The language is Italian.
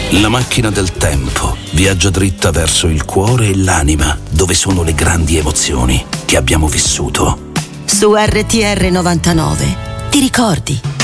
La macchina del tempo viaggia dritta verso il cuore e l'anima, dove sono le grandi emozioni che abbiamo vissuto. Su RTR 99 ti ricordi?